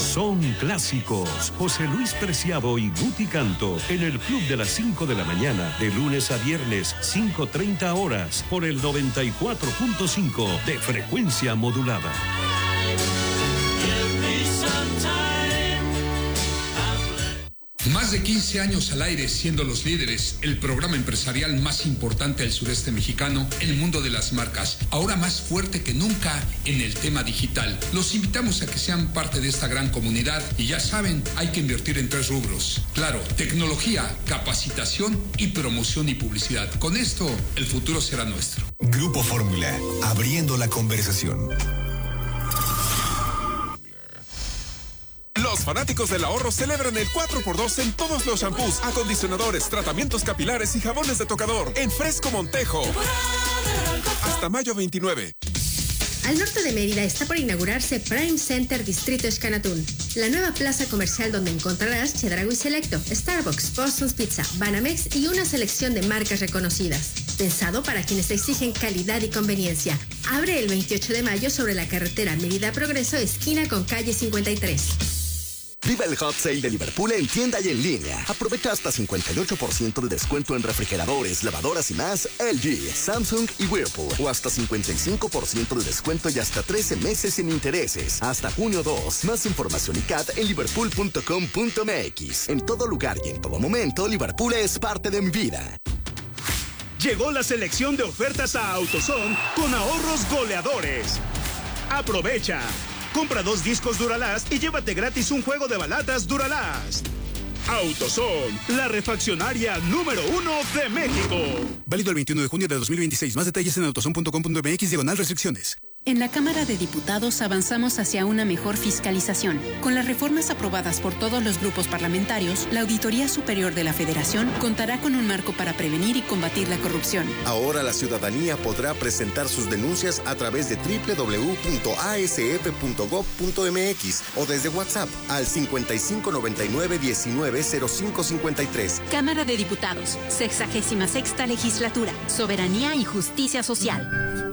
Son clásicos. José Luis Preciado y Guti Canto en el Club de las 5 de la mañana, de lunes a viernes, 5:30 horas, por el 94.5 de frecuencia modulada. Más de 15 años al aire siendo los líderes, el programa empresarial más importante del sureste mexicano, el mundo de las marcas, ahora más fuerte que nunca en el tema digital. Los invitamos a que sean parte de esta gran comunidad y ya saben, hay que invertir en 3 rubros. Claro, tecnología, capacitación y promoción y publicidad. Con esto, el futuro será nuestro. Grupo Fórmula, abriendo la conversación. Los fanáticos del ahorro celebran el 4x2 en todos los shampoos, acondicionadores, tratamientos capilares y jabones de tocador en Fresco Montejo. Hasta mayo 29. Al norte de Mérida está por inaugurarse Prime Center Distrito Xcanatún, la nueva plaza comercial donde encontrarás Chedraui Selecto, Starbucks, Boston's Pizza, Banamex y una selección de marcas reconocidas. Pensado para quienes exigen calidad y conveniencia. Abre el 28 de mayo sobre la carretera Mérida Progreso, esquina con calle 53. Viva el Hot Sale de Liverpool en tienda y en línea. Aprovecha hasta 58% de descuento en refrigeradores, lavadoras y más LG, Samsung y Whirlpool. O hasta 55% de descuento y hasta 13 meses sin intereses. Hasta junio 2. Más información y CAT en liverpool.com.mx. En todo lugar y en todo momento, Liverpool es parte de mi vida. Llegó la selección de ofertas a AutoZone con ahorros goleadores. Aprovecha. Compra 2 discos Duralast y llévate gratis un juego de balatas Duralast. AutoZone, la refaccionaria número 1 de México. Válido el 21 de junio de 2026. Más detalles en autozone.com.mx/restricciones. En la Cámara de Diputados avanzamos hacia una mejor fiscalización. Con las reformas aprobadas por todos los grupos parlamentarios, la Auditoría Superior de la Federación contará con un marco para prevenir y combatir la corrupción. Ahora la ciudadanía podrá presentar sus denuncias a través de www.asf.gov.mx o desde WhatsApp al 5599-190553. Cámara de Diputados, 66ª Legislatura, Soberanía y Justicia Social.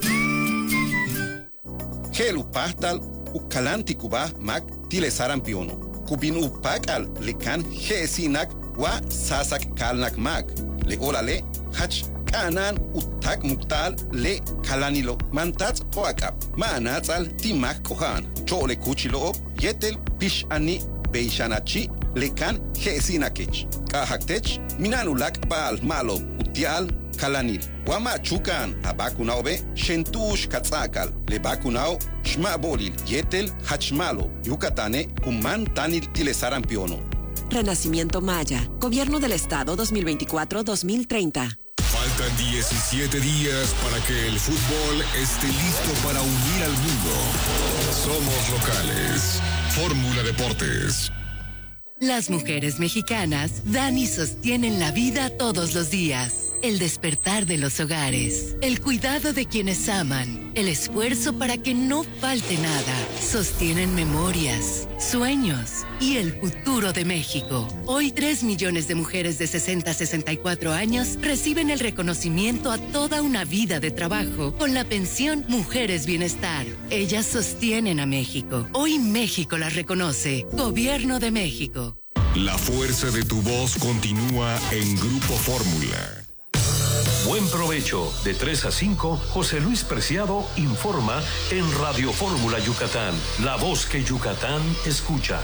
Helu pastal ukalanti kuba mak tile sarampiono. Kubin upakal lekan hesinak wa sasak kalnak mak. Le olale hach kanan utak muktal le kalanilo mantats oakap. Manatzal timak kohan. Chole kuchilo yetel pishani beishanachi lekan hesinakech. Kahaktech minanulak bal malo utial kalanil. Wama chukan abakunao be shentush katzakal le bakunao shmabolil yetel hachmalo yucatane kuman tanil tilesarampiano. Renacimiento Maya, Gobierno del Estado 2024-2030. Faltan 17 días para que el fútbol esté listo para unir al mundo. Somos locales. Fórmula Deportes. Las mujeres mexicanas dan y sostienen la vida todos los días. El despertar de los hogares, el cuidado de quienes aman, el esfuerzo para que no falte nada. Sostienen memorias, sueños y el futuro de México. Hoy 3 millones de mujeres de 60 a 64 años reciben el reconocimiento a toda una vida de trabajo con la pensión Mujeres Bienestar. Ellas sostienen a México. Hoy México las reconoce. Gobierno de México. La fuerza de tu voz continúa en Grupo Fórmula. Buen provecho. De 3 a 5, José Luis Preciado informa en Radio Fórmula Yucatán, la voz que Yucatán escucha.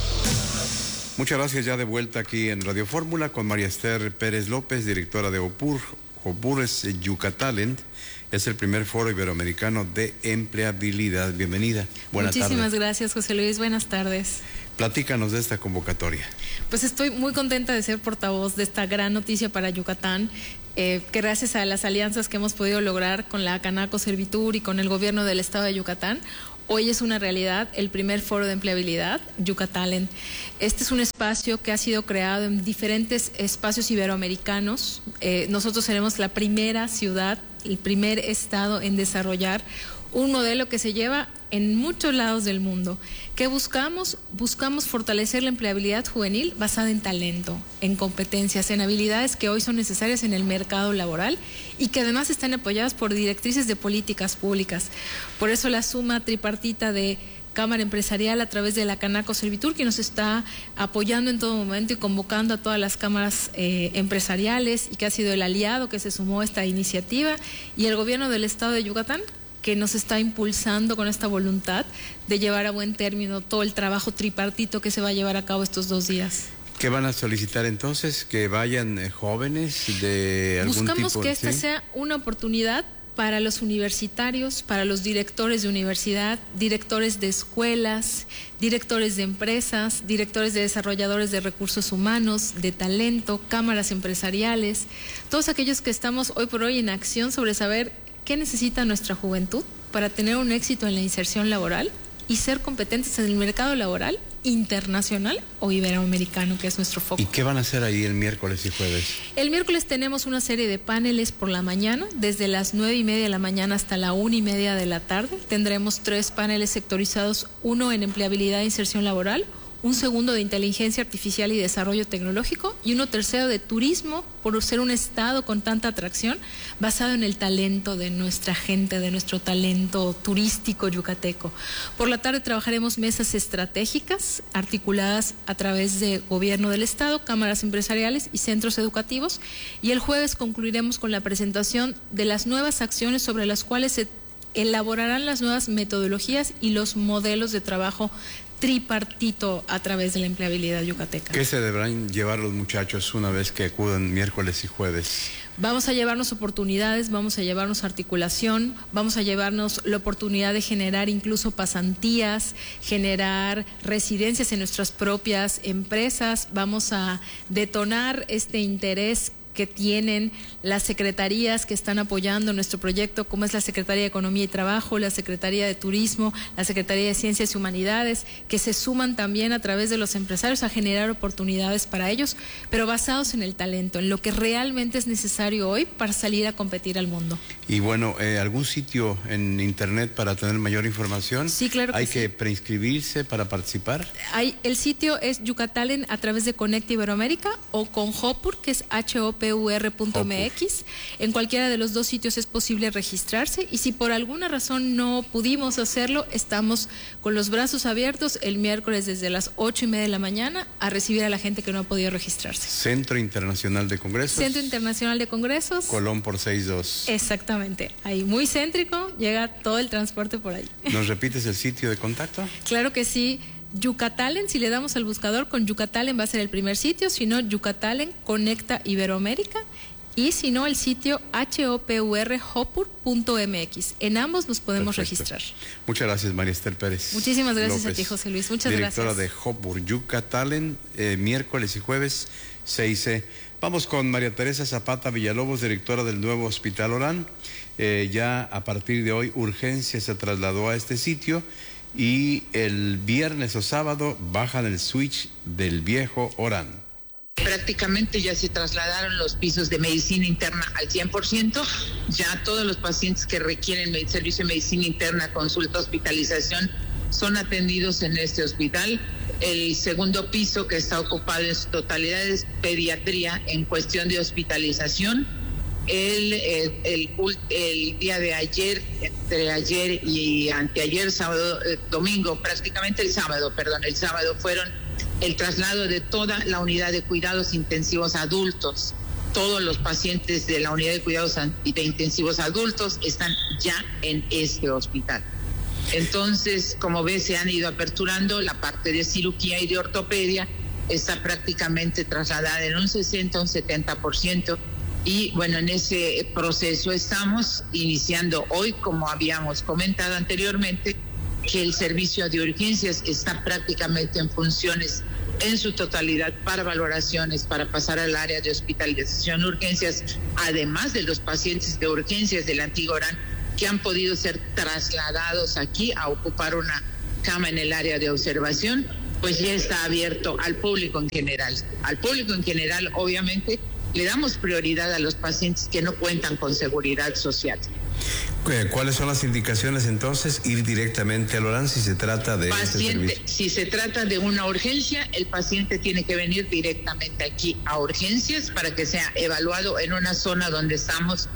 Muchas gracias, ya de vuelta aquí en Radio Fórmula con María Esther Pérez López, directora de OPUR. OPUR es Yucatalent, es el primer foro iberoamericano de empleabilidad. Bienvenida. Buenas tardes. Muchísimas gracias, José Luis. Buenas tardes. Platícanos de esta convocatoria. Pues estoy muy contenta de ser portavoz de esta gran noticia para Yucatán, que gracias a las alianzas que hemos podido lograr con la Canaco Servitur y con el gobierno del estado de Yucatán, hoy es una realidad el primer foro de empleabilidad, Yucatalent. Este es un espacio que ha sido creado en diferentes espacios iberoamericanos. Nosotros seremos la primera ciudad, el primer estado en desarrollar un modelo que se lleva en muchos lados del mundo. ¿Qué buscamos? Buscamos fortalecer la empleabilidad juvenil basada en talento, en competencias, en habilidades que hoy son necesarias en el mercado laboral y que además están apoyadas por directrices de políticas públicas. Por eso la suma tripartita de Cámara Empresarial a través de la Canaco Servitur, que nos está apoyando en todo momento y convocando a todas las cámaras empresariales, y que ha sido el aliado que se sumó a esta iniciativa, y el gobierno del estado de Yucatán, que nos está impulsando con esta voluntad de llevar a buen término todo el trabajo tripartito que se va a llevar a cabo estos 2 días. ¿Qué van a solicitar entonces? ¿Que vayan jóvenes de algún tipo? Buscamos que esta sea una oportunidad para los universitarios, para los directores de universidad, directores de escuelas, directores de empresas, directores de desarrolladores de recursos humanos, de talento, cámaras empresariales, todos aquellos que estamos hoy por hoy en acción sobre saber qué necesita nuestra juventud para tener un éxito en la inserción laboral y ser competentes en el mercado laboral internacional o iberoamericano, que es nuestro foco. ¿Y qué van a hacer ahí el miércoles y jueves? El miércoles tenemos una serie de paneles por la mañana, desde las 9:30 de la mañana hasta la 1:30 de la tarde. Tendremos 3 paneles sectorizados, uno en empleabilidad e inserción laboral, un segundo de inteligencia artificial y desarrollo tecnológico, y uno tercero de turismo, por ser un estado con tanta atracción, basado en el talento de nuestra gente, de nuestro talento turístico yucateco. Por la tarde trabajaremos mesas estratégicas articuladas a través de gobierno del estado, cámaras empresariales y centros educativos, y el jueves concluiremos con la presentación de las nuevas acciones sobre las cuales se elaborarán las nuevas metodologías y los modelos de trabajo tripartito a través de la empleabilidad yucateca. ¿Qué se deberán llevar los muchachos una vez que acudan miércoles y jueves? Vamos a llevarnos oportunidades, vamos a llevarnos articulación, vamos a llevarnos la oportunidad de generar incluso pasantías, generar residencias en nuestras propias empresas, vamos a detonar este interés que tienen las secretarías que están apoyando nuestro proyecto, como es la Secretaría de Economía y Trabajo, la Secretaría de Turismo, la Secretaría de Ciencias y Humanidades, que se suman también a través de los empresarios a generar oportunidades para ellos, pero basados en el talento, en lo que realmente es necesario hoy para salir a competir al mundo. Y bueno, ¿algún sitio en internet para tener mayor información? Sí, claro que ¿Hay sí. que preinscribirse para participar? El sitio es Yucatalent a través de Conecta Iberoamérica o con Hopur, que es hopur.mx. En cualquiera de los 2 sitios es posible registrarse, y si por alguna razón no pudimos hacerlo, estamos con los brazos abiertos el miércoles desde las 8:30 de la mañana a recibir a la gente que no ha podido registrarse. Centro Internacional de Congresos. Centro Internacional de Congresos. Colón por 62. Exactamente, ahí muy céntrico, llega todo el transporte por ahí. ¿Nos repites el sitio de contacto? Claro que sí. Yucatalent, si le damos al buscador, con Yucatalent va a ser el primer sitio, si no, Yucatalent Conecta Iberoamérica, y si no, el sitio hopur.mx. En ambos nos podemos registrar. Muchas gracias, María Esther Pérez. Muchísimas gracias López, a ti, José Luis. Muchas directora gracias. de Hopur Yucatalent, miércoles y jueves 6C. Vamos con María Teresa Zapata Villalobos, directora del nuevo Hospital Orán. Ya a partir de hoy, Urgencia se trasladó a este sitio, y el viernes o sábado bajan el switch del viejo Orán. Prácticamente ya se trasladaron los pisos de medicina interna al 100%, ya todos los pacientes que requieren el servicio de medicina interna, consulta, hospitalización, son atendidos en este hospital. El segundo piso que está ocupado en su totalidad es pediatría en cuestión de hospitalización. El día de ayer, entre ayer y anteayer, sábado, domingo, prácticamente el sábado fueron el traslado de toda la unidad de cuidados intensivos adultos. Todos los pacientes de la unidad de cuidados de intensivos adultos están ya en este hospital. Entonces, como ves, se han ido aperturando la parte de cirugía y de ortopedia, está prácticamente trasladada en un 60, un 70%. Y bueno, en ese proceso estamos iniciando hoy, como habíamos comentado anteriormente, que el servicio de urgencias está prácticamente en funciones en su totalidad para valoraciones, para pasar al área de hospitalización urgencias, además de los pacientes de urgencias del antiguo Orán que han podido ser trasladados aquí a ocupar una cama en el área de observación, pues ya está abierto al público en general. Al público en general, obviamente, le damos prioridad a los pacientes que no cuentan con seguridad social. ¿Cuáles son las indicaciones entonces? Ir directamente al Orán si se trata de este servicio. Si se trata de una urgencia, el paciente tiene que venir directamente aquí a urgencias para que sea evaluado en una zona donde estamos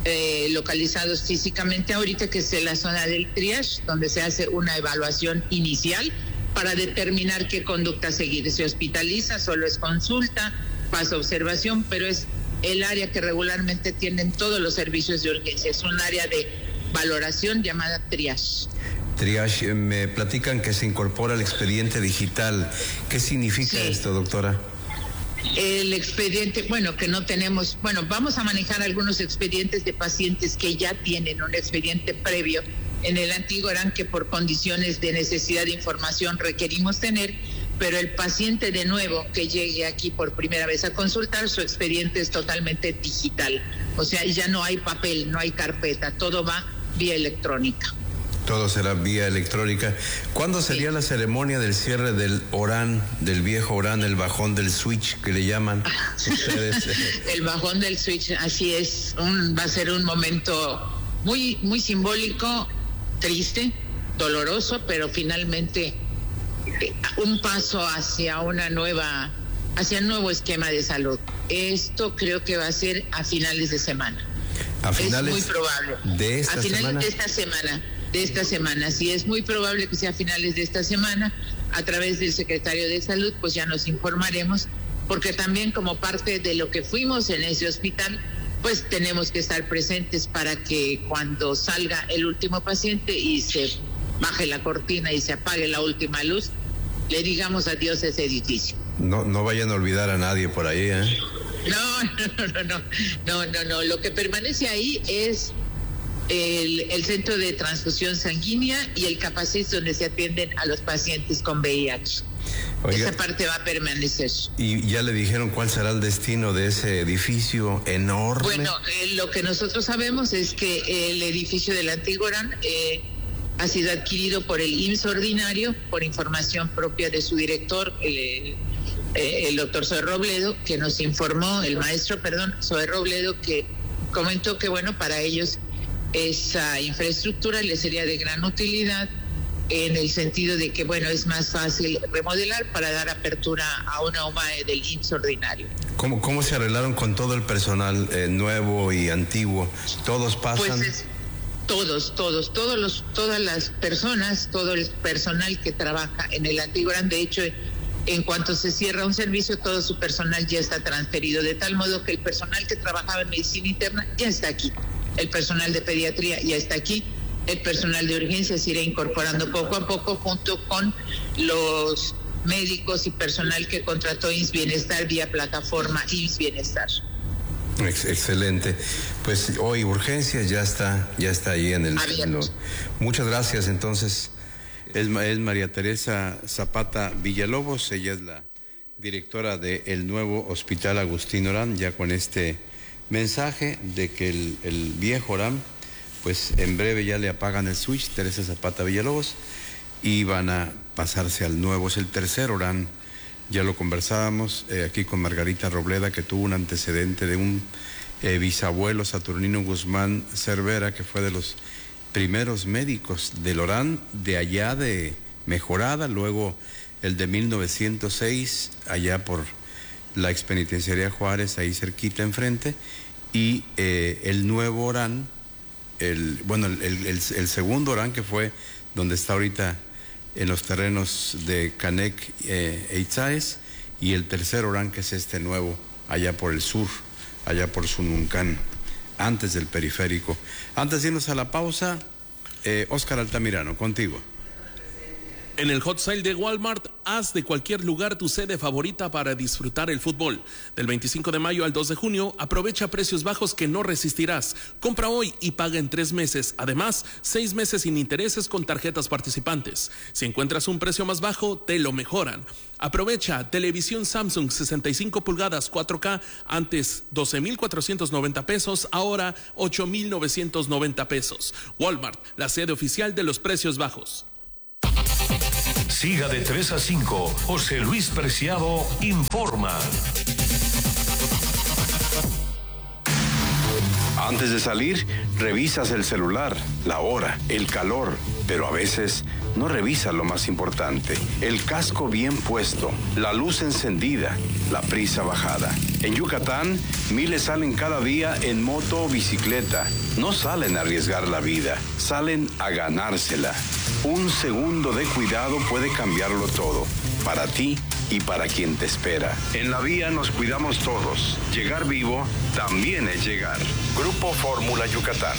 localizados físicamente ahorita, que es la zona del triage, donde se hace una evaluación inicial para determinar qué conducta seguir. Se hospitaliza, solo es consulta, pasa observación, pero es el área que regularmente tienen todos los servicios de urgencia. Es un área de valoración llamada triage. Triage, me platican que se incorpora el expediente digital. ¿Qué significa esto, doctora? El expediente, que no tenemos, vamos a manejar algunos expedientes de pacientes que ya tienen un expediente previo en el antiguo Orán, que por condiciones de necesidad de información requerimos tener, pero el paciente de nuevo que llegue aquí por primera vez a consultar, su expediente es totalmente digital. O sea, ya no hay papel, no hay carpeta, todo va vía electrónica. Todo será vía electrónica. ¿Cuándo sería la ceremonia del cierre del Orán, del viejo Orán, el bajón del switch que le llaman ustedes? El bajón del switch, así es. Va a ser un momento muy, muy simbólico, triste, doloroso, pero finalmente un paso hacia un nuevo esquema de salud. Esto creo que va a ser a finales de semana. ¿A finales? Es muy probable. ¿De esta semana? A finales de esta semana. Sí, es muy probable que sea a finales de esta semana. A través del secretario de Salud, pues ya nos informaremos, porque también como parte de lo que fuimos en ese hospital, pues tenemos que estar presentes para que cuando salga el último paciente y se baje la cortina y se apague la última luz, le digamos adiós a ese edificio. No vayan a olvidar a nadie por ahí, ¿eh? No. Lo que permanece ahí es el centro de transfusión sanguínea y el Capacit, donde se atienden a los pacientes con VIH. Oiga, esa parte va a permanecer. ¿Y ya le dijeron cuál será el destino de ese edificio enorme? Bueno, lo que nosotros sabemos es que el edificio del antiguo Orán ha sido adquirido por el IMSS ordinario, por información propia de su director, el doctor Zoe Robledo, que nos informó, Zoe Robledo, que comentó que para ellos esa infraestructura les sería de gran utilidad, en el sentido de que es más fácil remodelar para dar apertura a una UMAE del IMSS ordinario. ¿Cómo se arreglaron con todo el personal nuevo y antiguo? ¿Todos pasan? Pues todas las personas, todo el personal que trabaja en el antiguo Orán, de hecho, en cuanto se cierra un servicio, todo su personal ya está transferido, de tal modo que el personal que trabajaba en medicina interna ya está aquí, el personal de pediatría ya está aquí, el personal de urgencias se irá incorporando poco a poco junto con los médicos y personal que contrató IMSS Bienestar vía plataforma IMSS Bienestar. Excelente. Pues hoy urgencias ya está ahí en el abierto. Muchas gracias. Entonces es María Teresa Zapata Villalobos, ella es la directora del nuevo Hospital Agustín Orán, ya con este mensaje de que el viejo Orán, pues en breve ya le apagan el switch. Teresa Zapata Villalobos, y van a pasarse al nuevo, es el tercer Orán. Ya lo conversábamos aquí con Margarita Robleda, que tuvo un antecedente de un bisabuelo, Saturnino Guzmán Cervera, que fue de los primeros médicos del Orán, de allá de Mejorada, luego el de 1906, allá por la expenitenciaría Juárez, ahí cerquita enfrente, y el nuevo Orán, el segundo Orán, que fue donde está ahorita en los terrenos de Canec e Itzáez, y el tercer Orán, que es este nuevo, allá por el sur, allá por Sununcán, antes del periférico. Antes de irnos a la pausa, Óscar Altamirano, contigo. En el Hot Sale de Walmart, haz de cualquier lugar tu sede favorita para disfrutar el fútbol. Del 25 de mayo al 2 de junio, aprovecha precios bajos que no resistirás. Compra hoy y paga en 3 meses. Además, 6 meses sin intereses con tarjetas participantes. Si encuentras un precio más bajo, te lo mejoran. Aprovecha televisión Samsung 65 pulgadas 4K, antes 12,490 pesos, ahora 8,990 pesos. Walmart, la sede oficial de los precios bajos. Siga de 3 a 5. José Luis Preciado informa. Antes de salir, revisas el celular, la hora, el calor, pero a veces no revisa lo más importante: el casco bien puesto, la luz encendida, la prisa bajada. En Yucatán, miles salen cada día en moto o bicicleta. No salen a arriesgar la vida, salen a ganársela. Un segundo de cuidado puede cambiarlo todo, para ti y para quien te espera. En la vía nos cuidamos todos. Llegar vivo también es llegar. Grupo Fórmula Yucatán.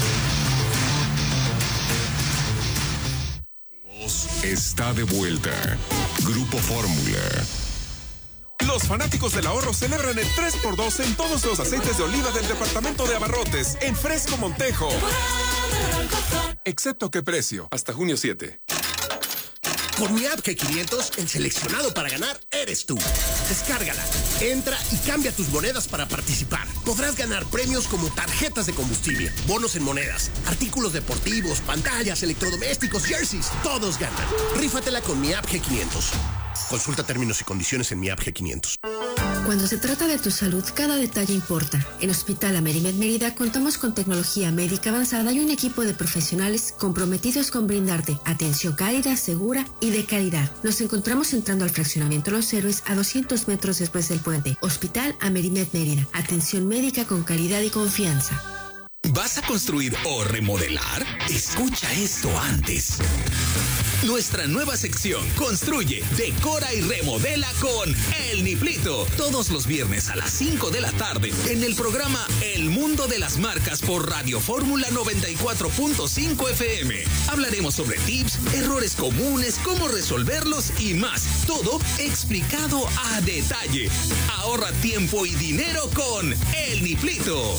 Está de vuelta. Grupo Fórmula. Los fanáticos del ahorro celebran el 3x2 en todos los aceites de oliva del departamento de abarrotes en Fresco Montejo. Excepto qué precio. Hasta junio 7. Con mi app G500, el seleccionado para ganar eres tú. Descárgala, entra y cambia tus monedas para participar. Podrás ganar premios como tarjetas de combustible, bonos en monedas, artículos deportivos, pantallas, electrodomésticos, jerseys. Todos ganan. Rífatela con mi app G500. Consulta términos y condiciones en mi app G500. Cuando se trata de tu salud, cada detalle importa. En Hospital Amerimed Mérida contamos con tecnología médica avanzada y un equipo de profesionales comprometidos con brindarte atención cálida, segura y de calidad. Nos encontramos entrando al fraccionamiento Los Héroes a 200 metros después del puente. Hospital Amerimed Mérida. Atención médica con calidad y confianza. ¿Vas a construir o remodelar? Escucha esto antes. Nuestra nueva sección: construye, decora y remodela con El Niplito. Todos los viernes a las 5 de la tarde en el programa El Mundo de las Marcas por Radio Fórmula 94.5 FM. Hablaremos sobre tips, errores comunes, cómo resolverlos y más. Todo explicado a detalle. Ahorra tiempo y dinero con El Niplito.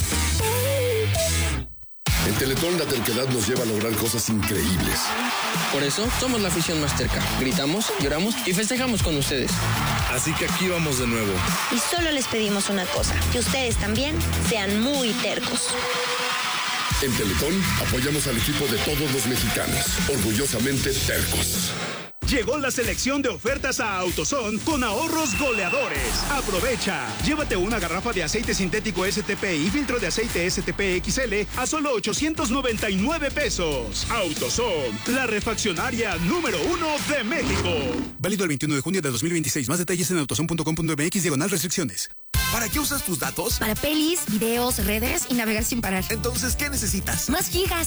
En Teletón la terquedad nos lleva a lograr cosas increíbles. Por eso somos la afición más terca. Gritamos, lloramos y festejamos con ustedes. Así que aquí vamos de nuevo. Y solo les pedimos una cosa: que ustedes también sean muy tercos. En Teletón apoyamos al equipo de todos los mexicanos. Orgullosamente tercos. Llegó la selección de ofertas a AutoZone con ahorros goleadores. Aprovecha. Llévate una garrafa de aceite sintético STP y filtro de aceite STP XL a solo 899 pesos. AutoZone, la refaccionaria número 1 de México. Válido el 21 de junio de 2026. Más detalles en autozone.com.mx/restricciones. ¿Para qué usas tus datos? Para pelis, videos, redes y navegar sin parar. Entonces, ¿qué necesitas? Más gigas.